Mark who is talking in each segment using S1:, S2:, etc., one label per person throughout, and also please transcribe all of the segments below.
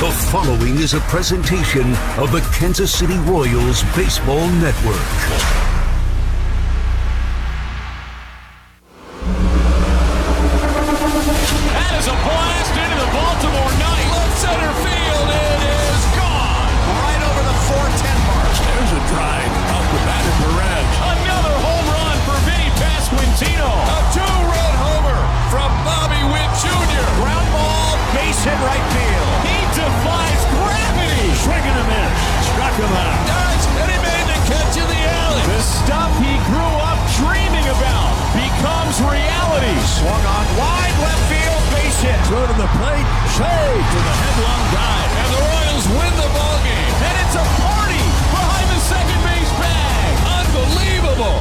S1: The following is a presentation of the Kansas City Royals Baseball Network.
S2: That is a blast into the Baltimore night. Left center field, it is gone. Right over the 410 mark. There's a drive off the bat of Perez. Another home run for Vinny Pasquantino. A two-run homer from Bobby Witt Jr. Ground ball, base hit right field. He defies gravity. Swing and a miss. Struck him out. Dodge, and he made the catch in the alley. The stuff he grew up dreaming about becomes reality. Swung on wide left field, base hit. Throw to the plate, save to the headlong dive. And the Royals win the ball game. And it's a party behind the second base bag. Unbelievable.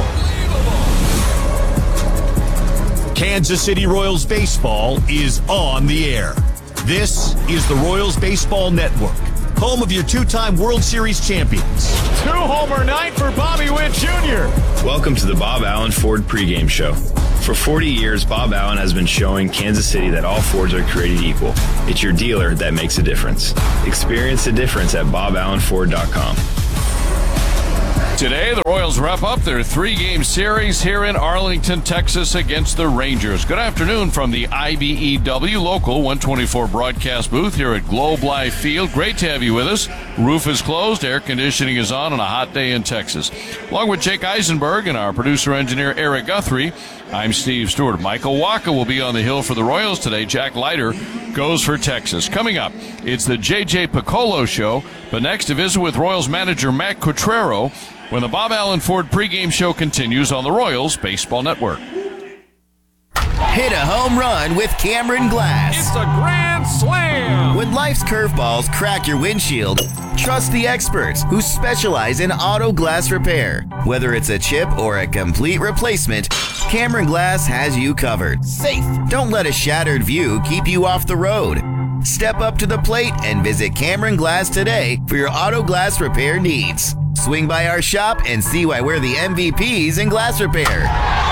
S3: Kansas City Royals baseball is on the air. This is the Royals Baseball Network, home of your two-time World Series champions.
S2: Two-homer night for Bobby Witt Jr.
S4: Welcome to the Bob Allen Ford pregame show. For 40 years, Bob Allen has been showing Kansas City that all Fords are created equal. It's your dealer that makes a difference. Experience the difference at BobAllenFord.com.
S2: Today, the Royals wrap up their three-game series here in Arlington, Texas against the Rangers. Good afternoon from the IBEW Local 124 broadcast booth here at Globe Life Field. Great to have you with us. Roof is closed, air conditioning is on a hot day in Texas. Along with Jake Eisenberg and our producer-engineer Eric Guthrie, I'm Steve Stewart. Michael Waka will be on the hill for the Royals today. Jack Leiter goes for Texas. Coming up, it's the J.J. Piccolo Show, but next to visit with Royals manager Matt Quatraro when the Bob Allen Ford pregame show continues on the Royals Baseball Network.
S5: Hit a home run with Cameron Glass.
S2: It's a grand slam.
S5: When life's curveballs crack your windshield, trust the experts who specialize in auto glass repair. Whether it's a chip or a complete replacement, Cameron Glass has you covered. Safe. Don't let a shattered view keep you off the road. Step up to the plate and visit Cameron Glass today for your auto glass repair needs. Swing by our shop and see why we're the MVPs in glass repair.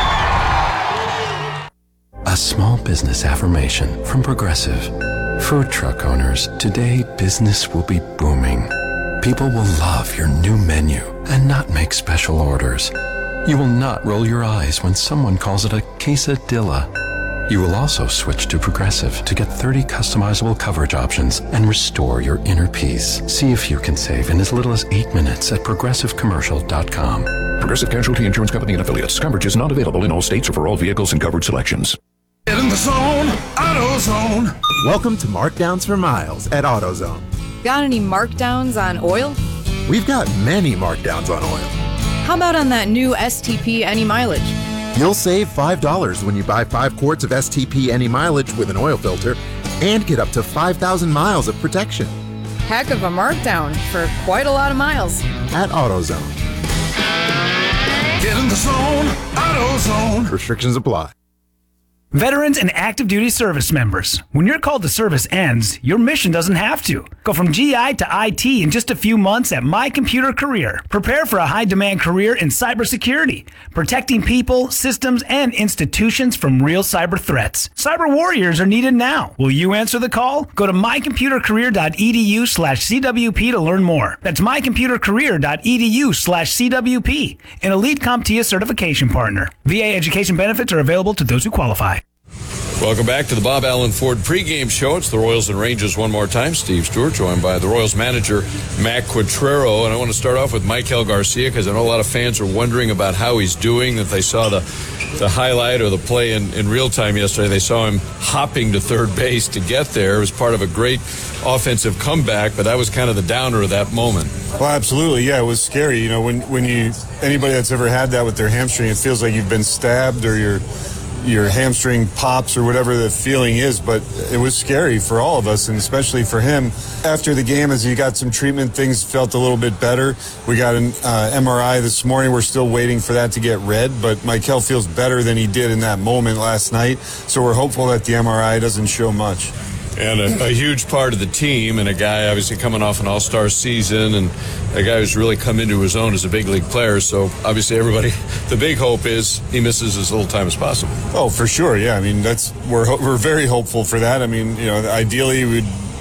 S6: A small business affirmation from Progressive. Food truck owners, today business will be booming. People will love your new menu and not make special orders. You will not roll your eyes when someone calls it a quesadilla. You will also switch to Progressive to get 30 customizable coverage options and restore your inner peace. See if you can save in as little as 8 minutes at ProgressiveCommercial.com.
S7: Progressive Casualty Insurance Company and Affiliates. Coverage is not available in all states or for all vehicles and coverage selections.
S8: Get in the zone, AutoZone. Welcome to Markdowns for Miles at AutoZone.
S9: Got any markdowns on oil?
S8: We've got many markdowns on oil.
S9: How about on that new STP Any Mileage?
S8: You'll save $5 when you buy 5 quarts of STP Any Mileage with an oil filter and get up to 5,000 miles of protection.
S9: Heck of a markdown for quite a lot of miles.
S8: At AutoZone. Get in the zone, AutoZone. Restrictions apply.
S10: Veterans and active duty service members, when your call to service ends, your mission doesn't have to. Go from GI to IT in just a few months at My Computer Career. Prepare for a high-demand career in cybersecurity, protecting people, systems, and institutions from real cyber threats. Cyber warriors are needed now. Will you answer the call? Go to mycomputercareer.edu/CWP to learn more. That's mycomputercareer.edu/CWP, an elite CompTIA certification partner. VA education benefits are available to those who qualify.
S2: Welcome back to the Bob Allen Ford pregame show. It's the Royals and Rangers one more time. Steve Stewart joined by the Royals manager, Matt Quatraro. And I want to start off with Maikel Garcia because I know a lot of fans are wondering about how he's doing, that they saw the highlight or the play in real time yesterday. They saw him hopping to third base to get there. It was part of a great offensive comeback, but that was kind of the downer of that moment.
S11: Well, absolutely. Yeah, it was scary. You know, when anybody that's ever had that with their hamstring, it feels like you've been stabbed or your hamstring pops or whatever the feeling is, but it was scary for all of us and especially for him. After the game, as he got some treatment, things felt a little bit better. We got an MRI this morning. We're still waiting for that to get read, but Maikel feels better than he did in that moment last night, so we're hopeful that the MRI doesn't show much.
S2: And a huge part of the team, and a guy obviously coming off an all-star season, and a guy who's really come into his own as a big league player. So obviously everybody, the big hope is he misses as little time as possible.
S11: Oh, for sure. Yeah. I mean, we're very hopeful for that. I mean, you know, ideally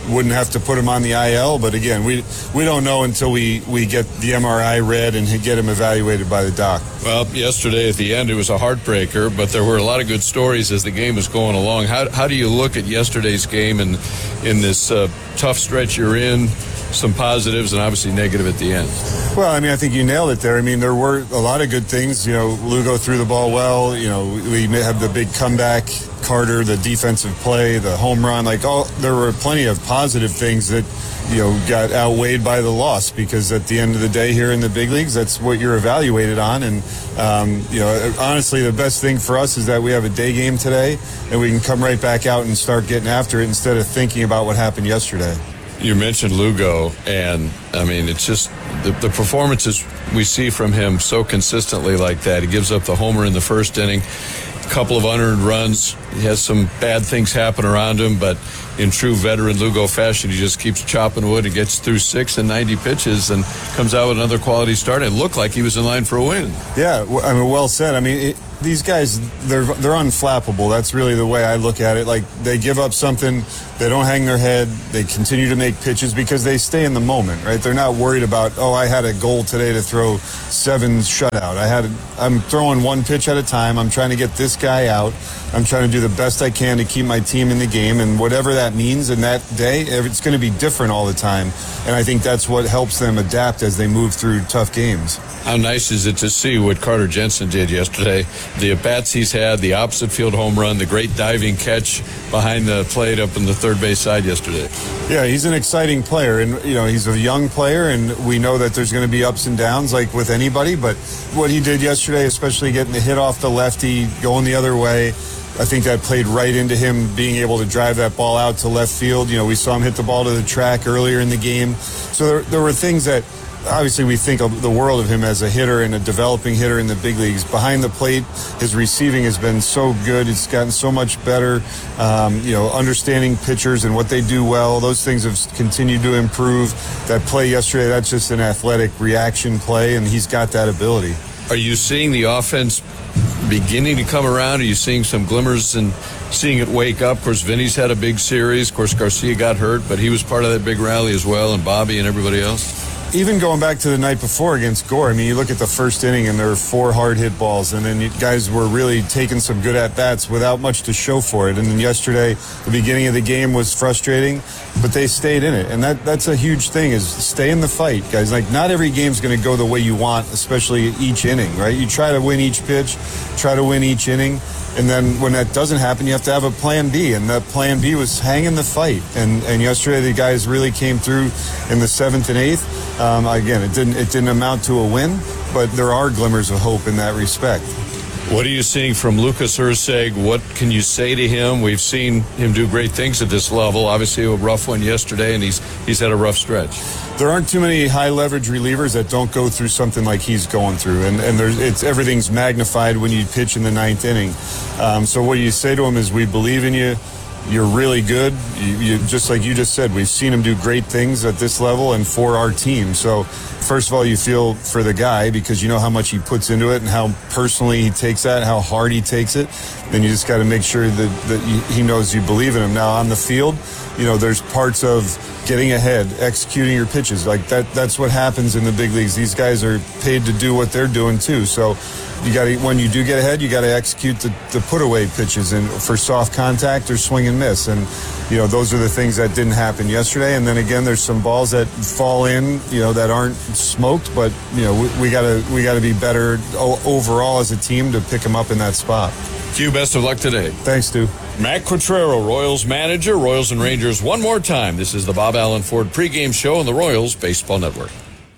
S11: wouldn't have to put him on the IL. But again, we don't know until we get the MRI read and get him evaluated by the doc.
S12: Well, yesterday at the end it was a heartbreaker, but there were a lot of good stories as the game was going along. How do you look at yesterday's game and in this tough stretch you're in? Some positives and obviously negative at the end.
S11: Well, I mean, I think you nailed it there. I mean, there were a lot of good things. You know, Lugo threw the ball well. You know, we have the big comeback. Carter, the defensive play, the home run. There were plenty of positive things that, you know, got outweighed by the loss, because at the end of the day here in the big leagues, that's what you're evaluated on. And, you know, honestly, the best thing for us is that we have a day game today and we can come right back out and start getting after it instead of thinking about what happened yesterday.
S12: You mentioned Lugo, and I mean, it's just the performances we see from him so consistently like that. He gives up the homer in the first inning, a couple of unearned runs. He has some bad things happen around him, but in true veteran Lugo fashion, he just keeps chopping wood and gets through 6 and 90 pitches and comes out with another quality start. It looked like he was in line for a win.
S11: Yeah, I mean, well said. I mean, these guys, they're unflappable. That's really the way I look at it. Like, they give up something, they don't hang their head, they continue to make pitches because they stay in the moment, right? They're not worried about, I had a goal today to throw 7 shutout. I'm throwing one pitch at a time. I'm trying to get this guy out. I'm trying to do the best I can to keep my team in the game, and whatever that means in that day, it's going to be different all the time. And I think that's what helps them adapt as they move through tough games.
S12: How nice is it to see what Carter Jensen did yesterday? The at-bats he's had, the opposite field home run, the great diving catch behind the plate up in the third base side yesterday.
S11: Yeah, he's an exciting player, and you know, he's a young player, and we know that there's going to be ups and downs like with anybody, but what he did yesterday, especially getting the hit off the lefty, going the other way, I think that played right into him being able to drive that ball out to left field. You know, we saw him hit the ball to the track earlier in the game. So there were things that obviously we think of the world of him as a hitter and a developing hitter in the big leagues. Behind the plate, his receiving has been so good. It's gotten so much better. You know, understanding pitchers and what they do well. Those things have continued to improve. That play yesterday, that's just an athletic reaction play, and he's got that ability.
S12: Are you seeing the offense beginning to come around? Are you seeing some glimmers and seeing it wake up? Of course, Vinny's had a big series. Of course, Garcia got hurt, but he was part of that big rally as well, and Bobby and everybody else.
S11: Even going back to the night before against Gore, I mean, you look at the first inning and there were 4 hard hit balls, and then you guys were really taking some good at-bats without much to show for it. And then yesterday, the beginning of the game was frustrating, but they stayed in it. And that's a huge thing, is stay in the fight, guys. Like, not every game's going to go the way you want, especially each inning, right? You try to win each pitch, try to win each inning. And then when that doesn't happen, you have to have a plan B. And that plan B was hang in the fight. And yesterday the guys really came through in the 7th and 8th. Again, it didn't amount to a win, but there are glimmers of hope in that respect.
S12: What are you seeing from Lucas Erceg? What can you say to him? We've seen him do great things at this level. Obviously a rough one yesterday, and he's had a rough stretch.
S11: There aren't too many high leverage relievers that don't go through something like he's going through, and everything's magnified when you pitch in the 9th inning. So what you say to him is, we believe in you. You're really good. You just like you just said, we've seen him do great things at this level and for our team. So first of all, you feel for the guy because you know how much he puts into it and how personally he takes that, how hard he takes it. Then you just got to make sure that he knows you believe in him. Now on the field, you know, there's parts of getting ahead, executing your pitches. Like that's what happens in the big leagues. These guys are paid to do what they're doing too. So you got to, when you do get ahead, you got to execute the put away pitches and for soft contact or swing and miss. And, you know, those are the things that didn't happen yesterday. And then again, there's some balls that fall in, you know, that aren't smoked, but, you know, we got to be better overall as a team to pick them up in that spot.
S12: Q, best of luck today.
S11: Thanks, Stu.
S12: Matt Quatrero, Royals manager, Royals and Rangers one more time. This is the Bob Allen Ford pregame show on the Royals Baseball Network.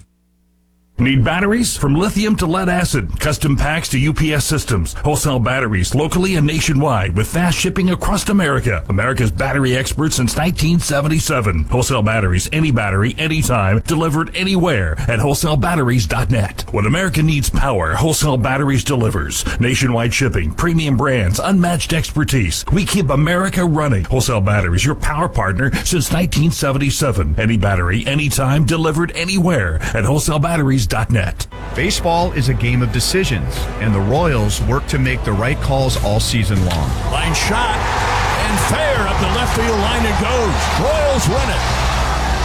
S13: Need batteries? From lithium to lead acid, custom packs to UPS systems, wholesale batteries locally and nationwide with fast shipping across America. America's battery expert since 1977. Wholesale batteries, any battery, anytime, delivered anywhere at wholesalebatteries.net. When America needs power, Wholesale Batteries delivers. Nationwide shipping, premium brands, unmatched expertise. We keep America running. Wholesale Batteries, your power partner since 1977. Any battery, anytime, delivered anywhere at wholesalebatteries.net.
S14: Baseball is a game of decisions, and the Royals work to make the right calls all season long.
S2: Line shot, and fair up the left field line it goes. Royals win it.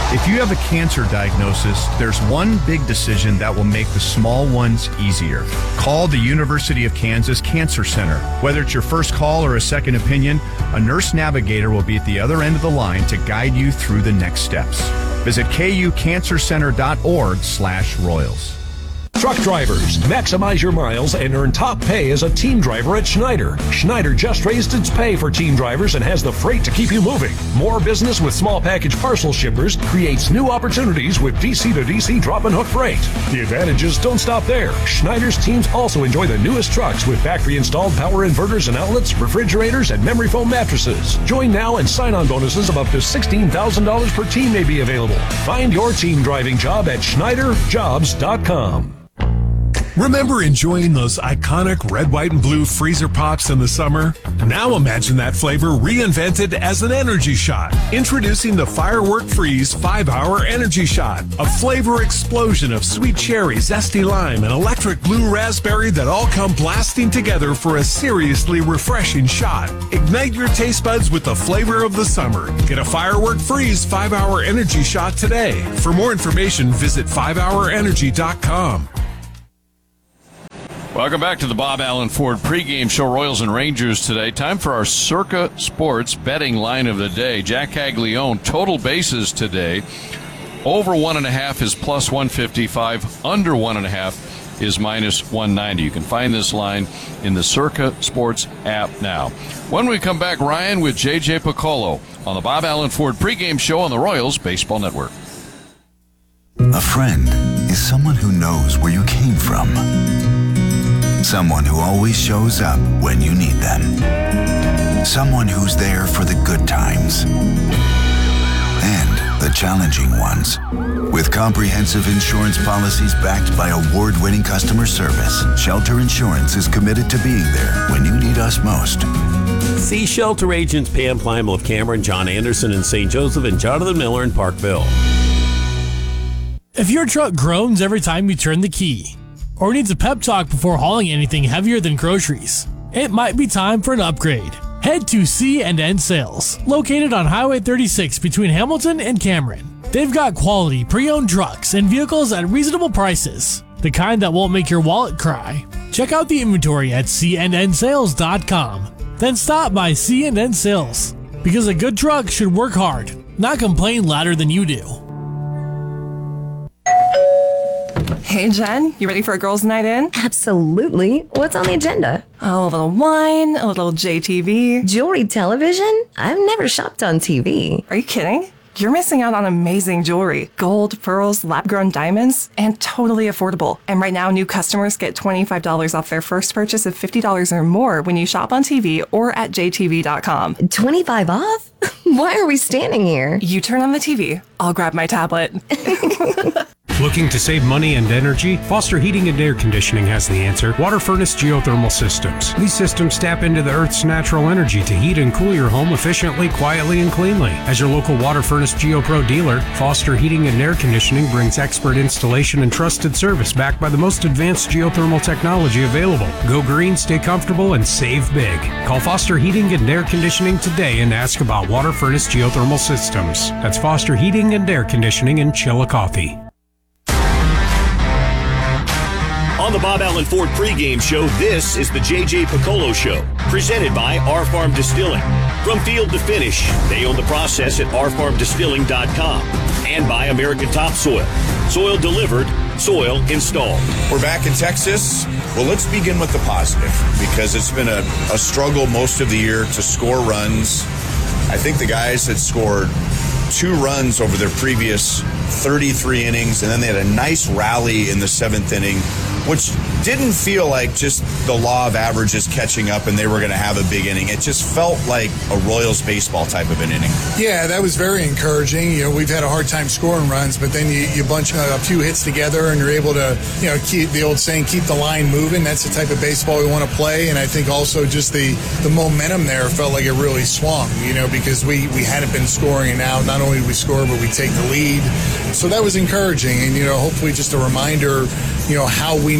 S14: If you have a cancer diagnosis, there's one big decision that will make the small ones easier. Call the University of Kansas Cancer Center. Whether it's your first call or a second opinion, a nurse navigator will be at the other end of the line to guide you through the next steps. Visit kucancercenter.org/Royals.
S15: Truck drivers, maximize your miles and earn top pay as a team driver at Schneider. Schneider just raised its pay for team drivers and has the freight to keep you moving. More business with small package parcel shippers creates new opportunities with DC to DC drop and hook freight. The advantages don't stop there. Schneider's teams also enjoy the newest trucks with factory installed power inverters and outlets, refrigerators, and memory foam mattresses. Join now and sign-on bonuses of up to $16,000 per team may be available. Find your team driving job at SchneiderJobs.com.
S16: Remember enjoying those iconic red, white, and blue freezer pops in the summer? Now imagine that flavor reinvented as an energy shot. Introducing the Firework Freeze 5-Hour Energy Shot. A flavor explosion of sweet cherry, zesty lime, and electric blue raspberry that all come blasting together for a seriously refreshing shot. Ignite your taste buds with the flavor of the summer. Get a Firework Freeze 5-Hour Energy Shot today. For more information, visit 5hourenergy.com.
S17: Welcome back to the Bob Allen Ford pregame show. Royals and Rangers today. Time for our Circa Sports betting line of the day. Jack Caglione, total bases today. Over 1.5 is plus 155. Under 1.5 is minus 190. You can find this line in the Circa Sports app now. When we come back, Ryan with J.J. Piccolo on the Bob Allen Ford pregame show on the Royals Baseball Network.
S18: A friend is someone who knows where you came from. Someone who always shows up when you need them. Someone who's there for the good times and the challenging ones. With comprehensive insurance policies backed by award-winning customer service, Shelter Insurance is committed to being there when you need us most.
S19: See Shelter Agents Pam Plymel of Cameron, John Anderson in St. Joseph, and Jonathan Miller in Parkville.
S20: If your truck groans every time you turn the key, or needs a pep talk before hauling anything heavier than groceries, it might be time for an upgrade. Head to C&N Sales, located on Highway 36 between Hamilton and Cameron. They've got quality pre-owned trucks and vehicles at reasonable prices, the kind that won't make your wallet cry. Check out the inventory at cnnsales.com. Then stop by C&N Sales, because a good truck should work hard, not complain louder than you do.
S21: Hey, Jen, you ready for a girls' night in?
S22: Absolutely. What's on the agenda?
S21: Oh, a little wine, a little JTV.
S22: Jewelry television? I've never shopped on TV.
S21: Are you kidding? You're missing out on amazing jewelry. Gold, pearls, lab-grown diamonds, and totally affordable. And right now, new customers get $25 off their first purchase of $50 or more when you shop on TV or at jtv.com.
S22: 25 off? Why are we standing here?
S21: You turn on the TV. I'll grab my tablet.
S23: Looking to save money and energy? Foster Heating and Air Conditioning has the answer. Water Furnace Geothermal Systems. These systems tap into the Earth's natural energy to heat and cool your home efficiently, quietly, and cleanly. As your local Water Furnace GeoPro dealer, Foster Heating and Air Conditioning brings expert installation and trusted service backed by the most advanced geothermal technology available. Go green, stay comfortable, and save big. Call Foster Heating and Air Conditioning today and ask about Water Furnace Geothermal Systems. That's Foster Heating and Air Conditioning in Chillicothe.
S3: On the Bob Allen Ford pregame show, this is the J.J. Piccolo Show, presented by Our Farm Distilling. From field to finish, they own the process at ourfarmdistilling.com, and by American Topsoil. Soil delivered, soil installed.
S24: We're back in Texas. Well, let's begin with the positive, because it's been a struggle most of the year to score runs. I think the guys had scored 2 runs over their previous 33 innings, and then they had a nice rally in the 7th inning, which didn't feel like just the law of averages catching up and they were going to have a big inning. It just felt like a Royals baseball type of an inning.
S25: Yeah, that was very encouraging. You know, we've had a hard time scoring runs, but then you bunch a few hits together and you're able to, you know, keep the old saying, keep the line moving. That's the type of baseball we want to play. And I think also just the momentum there felt like it really swung, you know, because we hadn't been scoring, and now not only do we score, but we take the lead. So that was encouraging. And, you know, hopefully just a reminder, you know, how we need to play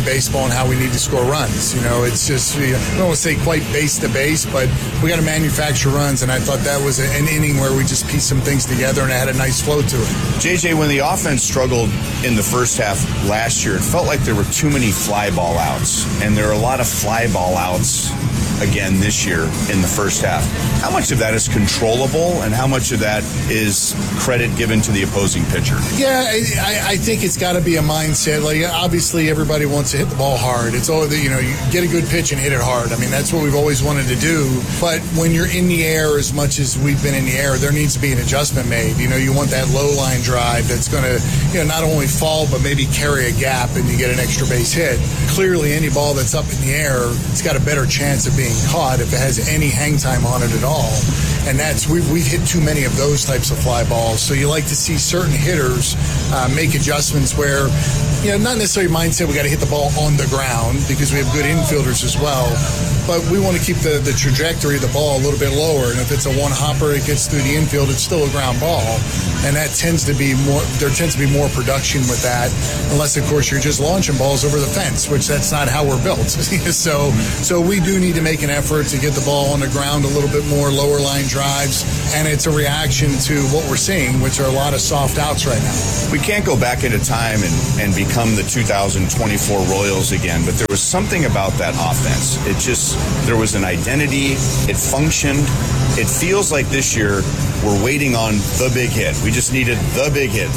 S25: baseball and how we need to score runs. It's just, I don't want to say quite base to base, but we got to manufacture runs, and I thought that was an inning where we just pieced some things together and it had a nice flow to it.
S24: JJ, when the offense struggled in the first half last year, it felt like there were too many fly ball outs, and there are a lot of fly ball outs again this year in the first half. How much of that is controllable, and how much of that is credit given to the opposing pitcher?
S25: Yeah, I think it's got to be a mindset. Like, obviously, everybody wants to hit the ball hard. It's all you get a good pitch and hit it hard. I mean, that's what we've always wanted to do. But when you're in the air as much as we've been in the air, there needs to be an adjustment made. You want that low line drive that's going to, not only fall, but maybe carry a gap and you get an extra base hit. Clearly, any ball that's up in the air, it's got a better chance of being caught if it has any hang time on it at all. And we've hit too many of those types of fly balls. So you like to see certain hitters make adjustments where, not necessarily mindset we got to hit the ball on the ground, because we have good infielders as well, but we want to keep the trajectory of the ball a little bit lower. And if it's a one hopper, it gets through the infield, it's still a ground ball. And that tends to be more production with that, unless of course you're just launching balls over the fence, which that's not how we're built. So we do need to make an effort to get the ball on the ground a little bit more, lower line drives, and it's a reaction to what we're seeing, which are a lot of soft outs right now.
S24: We can't go back into time and become the 2024 Royals again, but there was something about that offense. There was an identity. It functioned. It feels like this year we're waiting on the big hit. We just needed the big hit.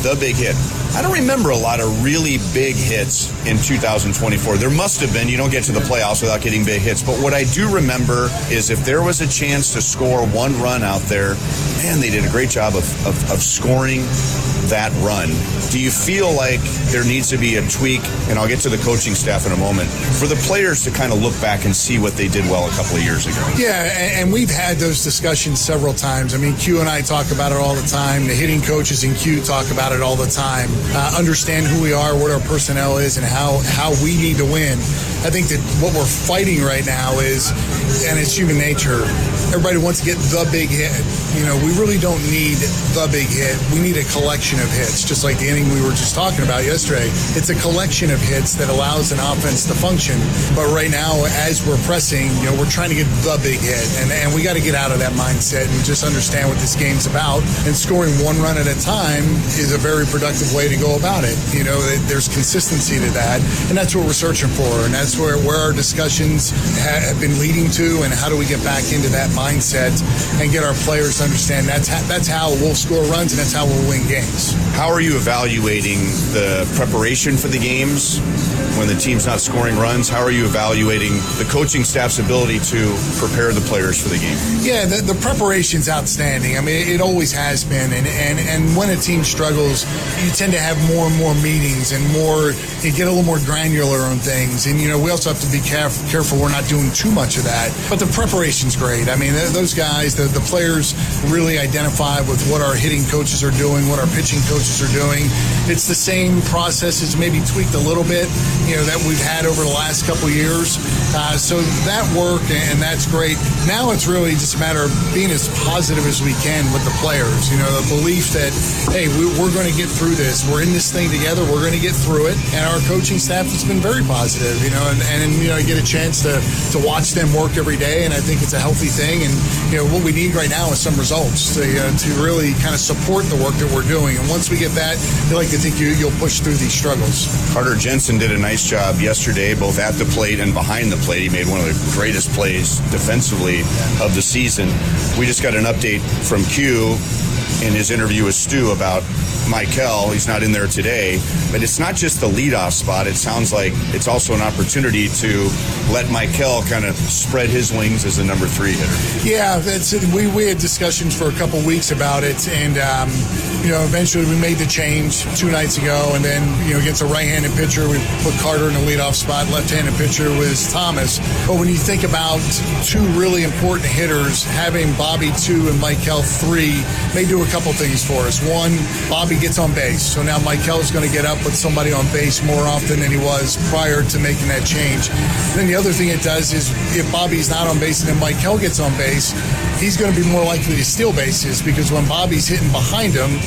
S24: I don't remember a lot of really big hits in 2024. There must have been. You don't get to the playoffs without getting big hits. But what I do remember is if there was a chance to score one run out there, man, they did a great job of scoring that run. Do you feel like there needs to be a tweak, and I'll get to the coaching staff in a moment, for the players to kind of look back and see what they did well a couple of years ago?
S25: Yeah, and we've had those discussions several times. I mean, Q and I talk about it all the time. The hitting coaches in Q talk about it all the time. Understand who we are, what our personnel is, and how we need to win. I think that what we're fighting right now is, and it's human nature, everybody wants to get the big hit. We really don't need the big hit. We need a collection of hits, just like the inning we were just talking about yesterday. It's a collection of hits that allows an offense to function. But right now, as we're pressing, we're trying to get the big hit. And we got to get out of that mindset and just understand what this game's about. And scoring one run at a time is a very productive way to go about it. There's consistency to that. And that's what we're searching for. And that's where our discussions have been leading to. And how do we get back into that mindset and get our players to understand that's how we'll score runs and that's how we'll win games.
S24: How are you evaluating the preparation for the games when the team's not scoring runs? How are you evaluating the coaching staff's ability to prepare the players for the game?
S25: Yeah, the preparation's outstanding. I mean, it always has been. And when a team struggles, you tend to have more and more meetings and you get a little more granular on things. And, we also have to be careful we're not doing too much of that. But the preparation's great. I mean, those guys, the players really identify with what our hitting coaches are doing, what our pitching coaches are doing. It's the same processes, maybe tweaked a little bit, that we've had over the last couple years. So that worked, and that's great. Now it's really just a matter of being as positive as we can with the players. The belief that, hey, we're going to get through this. We're in this thing together. We're going to get through it. And our coaching staff has been very positive, and I get a chance to watch them work every day, and I think it's a healthy thing. And, what we need right now is some results to really kind of support the work that we're doing. And once we get that, I like to think you'll push through these struggles.
S24: Carter Jensen did a nice job yesterday, both at the plate and behind the plate. He made one of the greatest plays defensively of the season. We just got an update from Q in his interview with Stu about Michael. He's not in there today, but it's not just the leadoff spot. It sounds like it's also an opportunity to let Michael kind of spread his wings as the number 3 hitter.
S25: Yeah, we had discussions for a couple weeks about it, and eventually we made the change 2 nights ago, and then against a right-handed pitcher, we put Carter in the leadoff spot. Left-handed pitcher was Thomas. But when you think about 2 really important hitters, having Bobby 2 and Michael 3 may do a couple things for us. One, Bobby gets on base, so now Michael's going to get up with somebody on base more often than he was prior to making that change. And then the other thing it does is if Bobby's not on base and then Michael gets on base, he's going to be more likely to steal bases, because when Bobby's hitting behind him,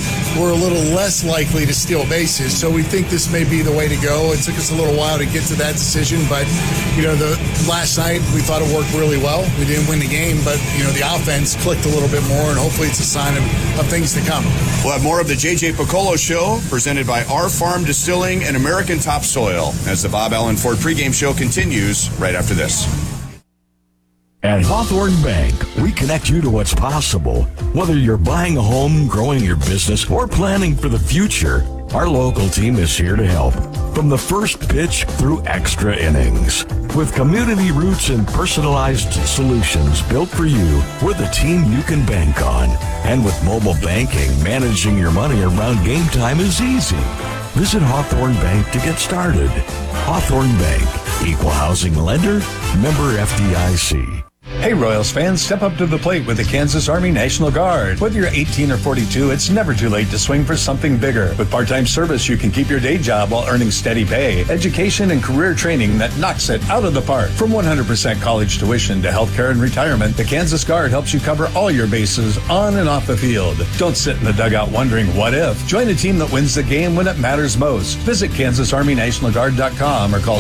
S25: we're a little less likely to steal bases. So we think this may be the way to go. It took us a little while to get to that decision, but, the last night we thought it worked really well. We didn't win the game, but, the offense clicked a little bit more, and hopefully it's a sign of things to come.
S24: We'll have more of the J.J. Piccolo Show presented by Our Farm Distilling and American Topsoil as the Bob Allen Ford pregame show continues right after this.
S1: At Hawthorne Bank, we connect you to what's possible. Whether you're buying a home, growing your business, or planning for the future, our local team is here to help. From the first pitch through extra innings. With community roots and personalized solutions built for you, we're the team you can bank on. And with mobile banking, managing your money around game time is easy. Visit Hawthorne Bank to get started. Hawthorne Bank, equal housing lender, member FDIC.
S4: Hey Royals fans, step up to the plate with the Kansas Army National Guard. Whether you're 18 or 42, it's never too late to swing for something bigger. With part-time service, you can keep your day job while earning steady pay, education, and career training that knocks it out of the park. From 100% college tuition to healthcare and retirement, the Kansas Guard helps you cover all your bases on and off the field. Don't sit in the dugout wondering what if. Join a team that wins the game when it matters most. Visit KansasArmyNationalGuard.com or call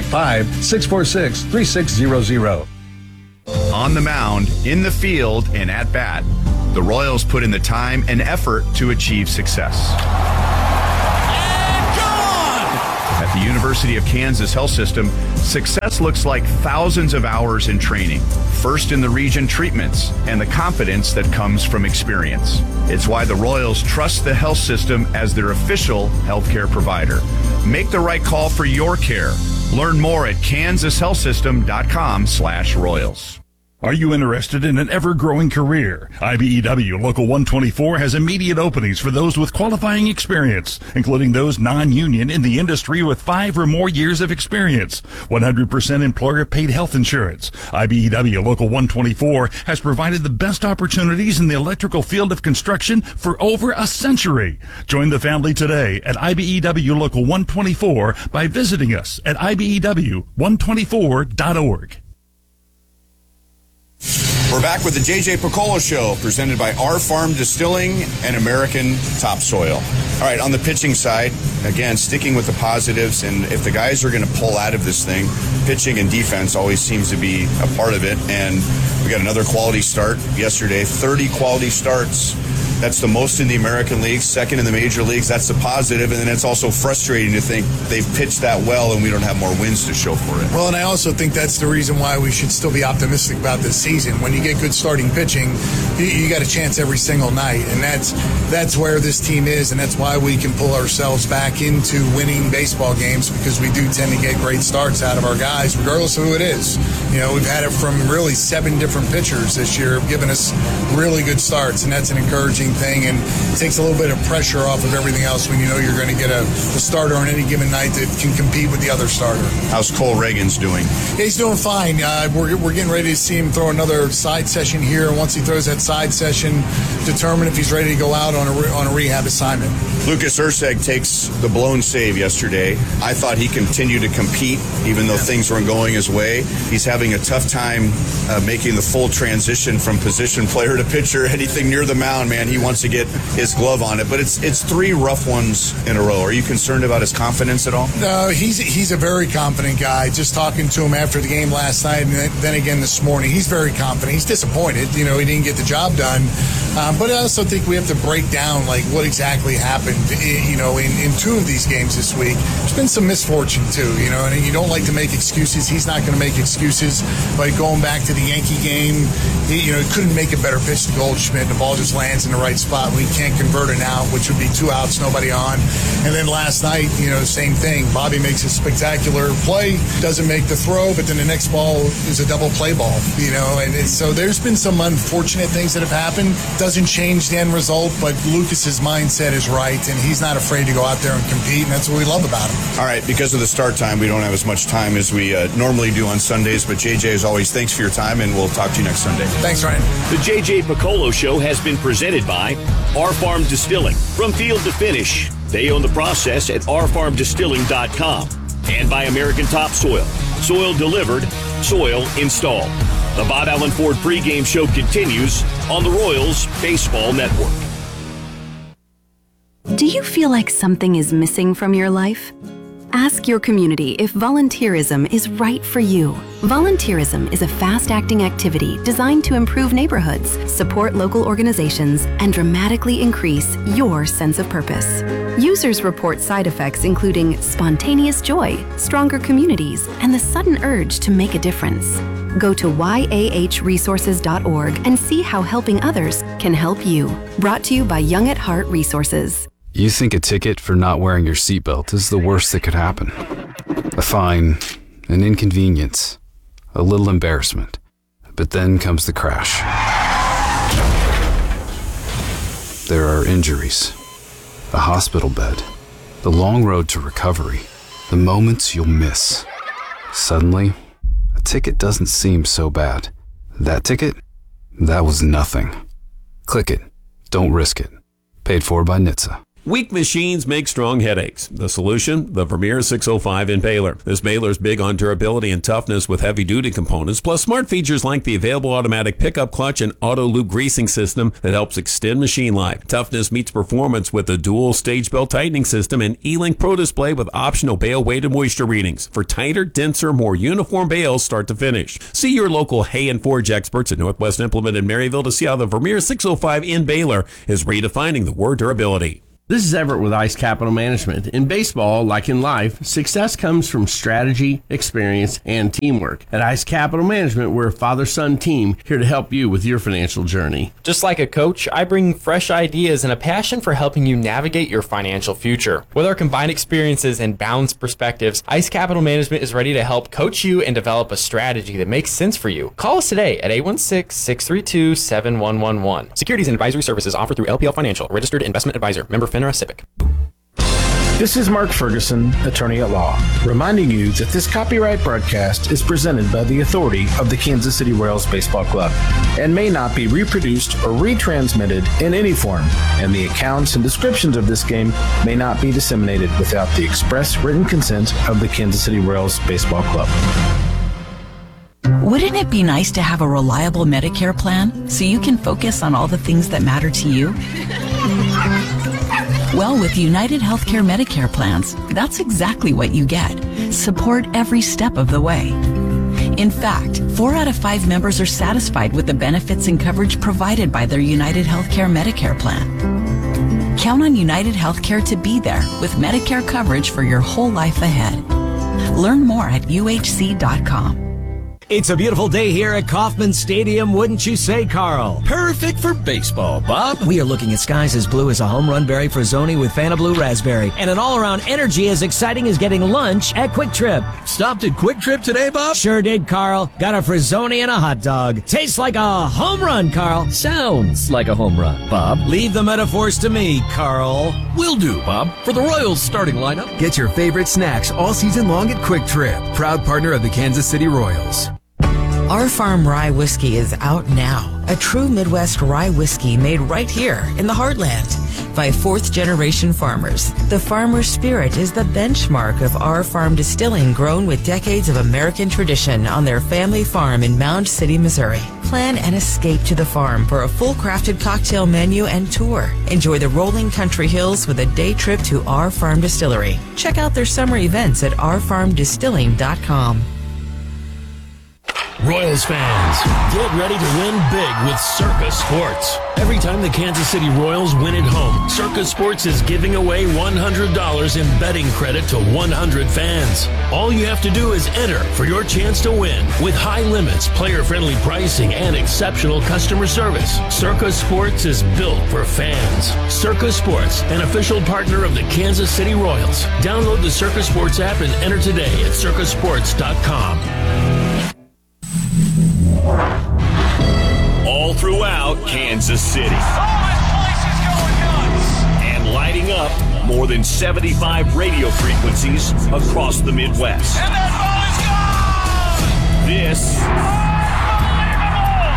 S4: 785-646-3600.
S14: On the mound, in the field, and at bat, the Royals put in the time and effort to achieve success. At the University of Kansas Health System, success looks like thousands of hours in training, first in the region treatments, and the confidence that comes from experience. It's why the Royals trust the health system as their official healthcare provider. Make the right call for your care. Learn more at kansashealthsystem.com/Royals.
S13: Are you interested in an ever-growing career? IBEW Local 124 has immediate openings for those with qualifying experience, including those non-union in the industry with 5 or more years of experience. 100% employer-paid health insurance. IBEW Local 124 has provided the best opportunities in the electrical field of construction for over a century. Join the family today at IBEW Local 124 by visiting us at IBEW124.org.
S24: We're back with the J.J. Piccolo Show, presented by Our Farm Distilling and American Topsoil. All right, on the pitching side, again, sticking with the positives, and if the guys are going to pull out of this thing, pitching and defense always seems to be a part of it, and we got another quality start yesterday, 30 quality starts. That's the most in the American League, second in the major leagues. That's the positive, and then it's also frustrating to think they've pitched that well and we don't have more wins to show for it.
S25: Well, and I also think that's the reason why we should still be optimistic about this season. When you get good starting pitching, you got a chance every single night, and that's where this team is, and that's why we can pull ourselves back into winning baseball games, because we do tend to get great starts out of our guys, regardless of who it is. We've had it from really 7 different pitchers this year, giving us really good starts, and that's an encouraging thing, and it takes a little bit of pressure off of everything else when you know you're going to get a starter on any given night that can compete with the other starter.
S24: How's Cole Reagans doing?
S25: Yeah, he's doing fine. We're getting ready to see him throw another side session here, and once he throws that side session, determine if he's ready to go out on a rehab assignment.
S24: Lucas Erceg takes the blown save yesterday. I thought he continued to compete even though things weren't going his way. He's having a tough time making the full transition from position player to pitcher. Anything near the mound, man, he wants to get his glove on it. But it's 3 rough ones in a row. Are you concerned about his confidence at all?
S25: No, he's a very confident guy. Just talking to him after the game last night and then again this morning, he's very confident. He's disappointed, he didn't get the job done. But I also think we have to break down what exactly happened, in 2 of these games this week. There's been some misfortune too, and you don't like to make excuses. He's not going to make excuses. But going back to the Yankee game, he couldn't make a better pitch to Goldschmidt. The ball just lands in the right spot. We can't convert an out, which would be 2 outs, nobody on. And then last night, same thing. Bobby makes a spectacular play, doesn't make the throw, but then the next ball is a double play ball, and so there's been some unfortunate things that have happened. Doesn't change the end result, but Lucas's mindset is right, and he's not afraid to go out there and compete, and that's what we love about him.
S24: All right, because of the start time, we don't have as much time as we normally do on Sundays, but JJ, as always, thanks for your time, and we'll talk to you next Sunday.
S25: Thanks, Ryan.
S3: The J.J. Piccolo Show has been presented by Our Farm Distilling. From field to finish, they own the process at ourfarmdistilling.com. And by American Topsoil. Soil delivered, soil installed. The Bob Allen Ford pregame show continues on the Royals Baseball Network.
S5: Do you feel like something is missing from your life? Ask your community if volunteerism is right for you. Volunteerism is a fast-acting activity designed to improve neighborhoods, support local organizations, and dramatically increase your sense of purpose. Users report side effects including spontaneous joy, stronger communities, and the sudden urge to make a difference. Go to yahresources.org and see how helping others can help you. Brought to you by Young at Heart Resources.
S6: You think a ticket for not wearing your seatbelt is the worst that could happen. A fine, an inconvenience, a little embarrassment. But then comes the crash. There are injuries, a hospital bed, the long road to recovery, the moments you'll miss. Suddenly, a ticket doesn't seem so bad. That ticket? That was nothing. Click it. Don't risk it. Paid for by NHTSA.
S19: Weak machines make strong headaches. The solution? The Vermeer 605 in Baylor. This Baylor's big on durability and toughness with heavy-duty components, plus smart features like the available automatic pickup clutch and auto-loop greasing system that helps extend machine life. Toughness meets performance with the dual stage belt tightening system and E-Link Pro display with optional bale weight and moisture readings for tighter, denser, more uniform bales start to finish. See your local Hay and Forge experts at Northwest Implement in Maryville to see how the Vermeer 605 in Baylor is redefining the word durability.
S7: This is Everett with Ice Capital Management. In baseball, like in life, success comes from strategy, experience, and teamwork. At Ice Capital Management, we're a father-son team here to help you with your financial journey.
S8: Just like a coach, I bring fresh ideas and a passion for helping you navigate your financial future. With our combined experiences and balanced perspectives, Ice Capital Management is ready to help coach you and develop a strategy that makes sense for you. Call us today at 816-632-7111. Securities and advisory services offered through LPL Financial, registered investment advisor, member FINRA SIPC.
S9: This is Mark Ferguson, attorney at law, reminding you that this copyright broadcast is presented by the authority of the Kansas City Royals Baseball Club and may not be reproduced or retransmitted in any form, and the accounts and descriptions of this game may not be disseminated without the express written consent of the Kansas City Royals Baseball Club.
S26: Wouldn't it be nice to have a reliable Medicare plan so you can focus on all the things that matter to you? Well, with United Healthcare Medicare plans, that's exactly what you get. Support every step of the way. In fact, 4 out of 5 members are satisfied with the benefits and coverage provided by their United Healthcare Medicare plan. Count on United Healthcare to be there with Medicare coverage for your whole life ahead. Learn more at uhc.com.
S27: It's a beautiful day here at Kauffman Stadium, wouldn't you say, Carl?
S28: Perfect for baseball, Bob.
S27: We are looking at skies as blue as a home run berry Frazzoni with Fanta Blue Raspberry, and an all-around energy as exciting as getting lunch at Quick Trip.
S28: Stopped at Quick Trip today, Bob?
S27: Sure did, Carl. Got a Frazzoni and a hot dog. Tastes like a home run, Carl.
S28: Sounds like a home run, Bob.
S27: Leave the metaphors to me, Carl.
S28: Will do, Bob. For the Royals starting lineup.
S29: Get your favorite snacks all season long at Quick Trip, proud partner of the Kansas City Royals.
S30: Our Farm Rye Whiskey is out now. A true Midwest rye whiskey made right here in the heartland by fourth-generation farmers. The farmer spirit is the benchmark of our farm distilling, grown with decades of American tradition on their family farm in Mound City, Missouri. Plan an escape to the farm for a full-crafted cocktail menu and tour. Enjoy the rolling country hills with a day trip to our farm distillery. Check out their summer events at ourfarmdistilling.com.
S15: Royals fans, get ready to win big with Circa Sports. Every time the Kansas City Royals win at home, Circa Sports is giving away $100 in betting credit to 100 fans. All you have to do is enter for your chance to win with high limits, player-friendly pricing, and exceptional customer service. Circa Sports is built for fans. Circa Sports, an official partner of the Kansas City Royals. Download the Circa Sports app and enter today at circasports.com.
S3: All throughout Kansas City. And lighting up more than 75 radio frequencies across the Midwest.
S2: And that ball is gone!
S3: This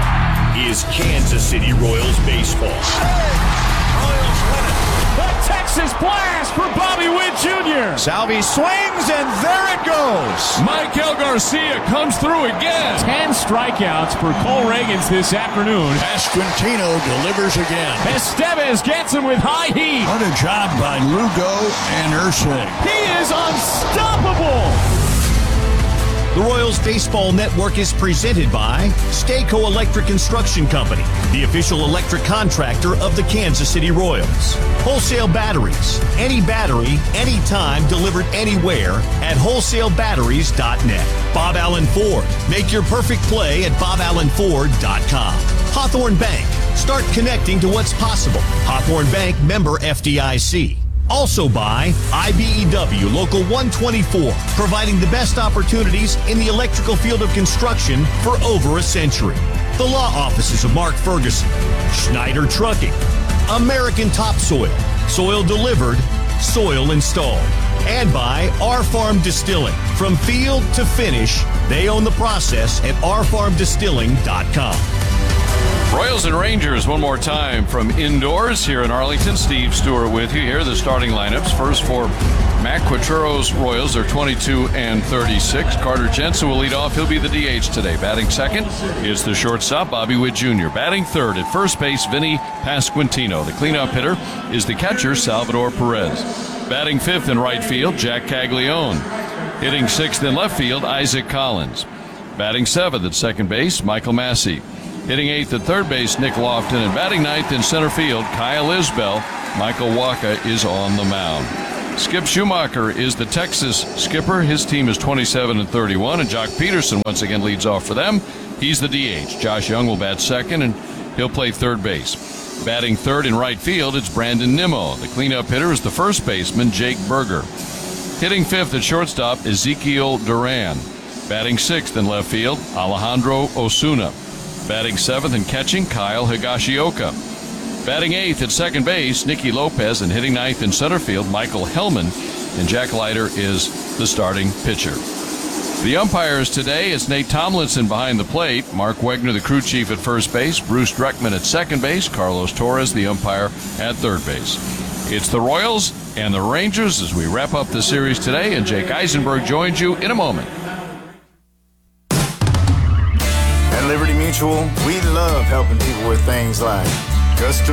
S3: is Kansas City Royals baseball.
S2: Royals win it. The Texans Texas blast for Bobby Witt Jr.
S10: Salvi swings, and there it goes.
S2: Maikel Garcia comes through again. 10 strikeouts for Cole Reagans this afternoon.
S10: Pasquantino delivers again.
S2: Estevez gets him with high heat.
S10: What a job by Lugo and Ursay.
S2: He is unstoppable.
S3: The Royals Baseball Network is presented by Stayco Electric Construction Company, the official electric contractor of the Kansas City Royals. Wholesale batteries, any battery, anytime, delivered anywhere at wholesalebatteries.net. Bob Allen Ford, make your perfect play at boballenford.com. Hawthorne Bank, start connecting to what's possible. Hawthorne Bank, member FDIC. Also by IBEW Local 124, providing the best opportunities in the electrical field of construction for over a century. The law offices of Mark Ferguson, Schneider Trucking, American Topsoil, soil delivered, soil installed. And by R Farm Distilling. From field to finish, they own the process at rfarmdistilling.com.
S11: Royals and Rangers one more time from indoors here in Arlington. Steve Stewart with you. Here are the starting lineups. First for Matt Quattro's Royals. They're 22 and 36. Carter Jensen will lead off. He'll be the DH today. Batting second is the shortstop, Bobby Witt Jr. Batting third at first base, Vinny Pasquantino. The cleanup hitter is the catcher, Salvador Perez. Batting fifth in right field, Jack Caglione. Hitting sixth in left field, Isaac Collins. Batting seventh at second base, Michael Massey. Hitting eighth at third base, Nick Lofton. And batting ninth in center field, Kyle Isbell. Michael Waka is on the mound. Skip Schumacher is the Texas skipper. His team is 27 and 31. And Jock Peterson once again leads off for them. He's the DH. Josh Young will bat second, and he'll play third base. Batting third in right field, it's Brandon Nimmo. The cleanup hitter is the first baseman, Jake Berger. Hitting fifth at shortstop, Ezekiel Duran. Batting sixth in left field, Alejandro Osuna. Batting seventh and catching, Kyle Higashioka. Batting eighth at second base, Nicky Lopez. And hitting ninth in center field, Michael Hellman. And Jack Leiter is the starting pitcher. The umpires today, it's Nate Tomlinson behind the plate, Mark Wegner, the crew chief at first base, Bruce Dreckman at second base, Carlos Torres, the umpire, at third base. It's the Royals and the Rangers as we wrap up the series today, and Jake Eisenberg joins you in a moment.
S12: At Liberty Mutual, we love helping people with things like custom